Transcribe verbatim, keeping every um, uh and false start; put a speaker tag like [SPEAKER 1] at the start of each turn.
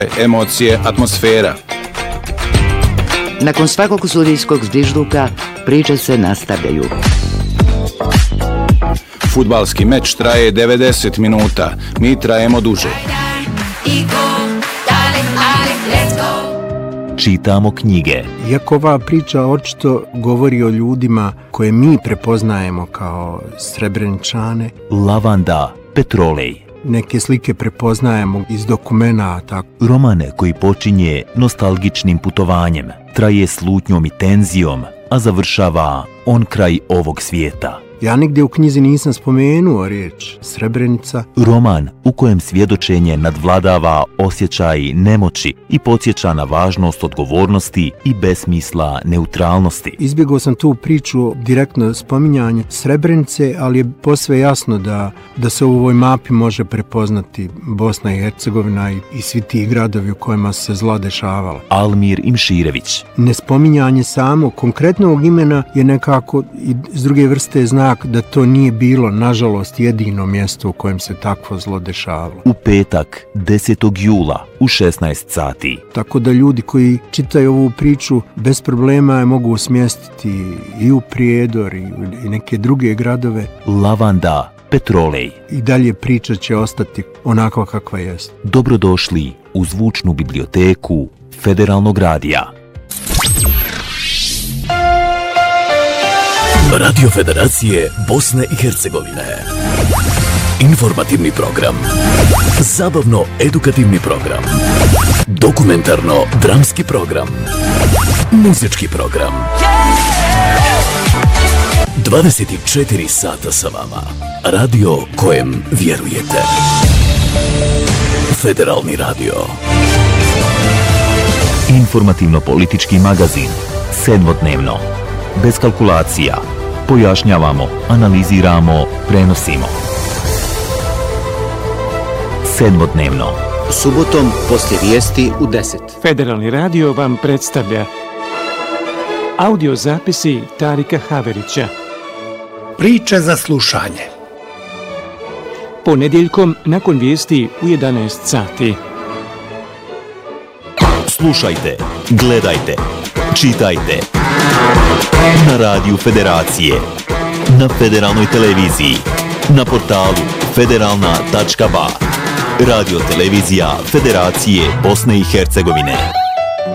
[SPEAKER 1] Emocije, atmosfera.
[SPEAKER 2] Nakon svakog sudijskog zvižduka priče se nastavljaju.
[SPEAKER 1] Fudbalski meč traje devedeset minuta, mi trajemo duže.
[SPEAKER 3] Čitamo knjige.
[SPEAKER 4] Iako ova priča očito govori o ljudima koje mi prepoznajemo kao Srebreničane.
[SPEAKER 3] Lavanda, Petrolej.
[SPEAKER 4] Neke slike prepoznajemo iz dokumenata.
[SPEAKER 3] Romane koji počinje nostalgičnim putovanjem, traje slutnjom i tenzijom, a završava on kraj ovog svijeta.
[SPEAKER 4] Ja nigdje u knjizi nisam spomenuo riječ Srebrenica.
[SPEAKER 3] Roman u kojem svjedočenje nadvladava osjećaj nemoći i podsjeća na važnost odgovornosti i besmisla neutralnosti.
[SPEAKER 4] Izbjegao sam tu priču direktno spominjanje Srebrenice, ali je posve jasno da, da se u ovoj mapi može prepoznati Bosna i Hercegovina i, i svi ti gradovi u kojima se zla dešavala.
[SPEAKER 3] Almir Imširević.
[SPEAKER 4] Nespominjanje samo konkretnog imena je nekako i s druge vrste znak da to nije bilo, nažalost, jedino mjesto u kojem se takvo zlo dešavalo.
[SPEAKER 3] U petak, desetog jula, u šesnaest sati.
[SPEAKER 4] Tako da ljudi koji čitaju ovu priču bez problema je mogu smjestiti i u Prijedor i, i neke druge gradove.
[SPEAKER 3] Lavanda, Petrolej.
[SPEAKER 4] I dalje priča će ostati onako kakva jest.
[SPEAKER 3] Dobrodošli u zvučnu biblioteku Federalnog radija.
[SPEAKER 5] Radio Federacije Bosne i Hercegovine. Informativni program. Zabavno-edukativni program. Dokumentarno-dramski program. Muzički program. dvadeset četiri sata sa vama. Radio kojem vjerujete. Federalni radio.
[SPEAKER 3] Informativno-politički magazin. Sedmodnevno. Bez kalkulacija. Pojašnjavamo, analiziramo, prenosimo. Sedmodnevno.
[SPEAKER 6] Subotom poslije vijesti u deset.
[SPEAKER 7] Federalni radio vam predstavlja audio zapisi Tarika Haverića.
[SPEAKER 8] Priče za slušanje.
[SPEAKER 7] Ponedjeljkom nakon vijesti u jedanaest sati.
[SPEAKER 3] Slušajte, gledajte, čitajte. Na radiju Federacije, na Federalnoj televiziji, na portalu federalna tačka ba. Radio televizija Federacije Bosne i Hercegovine.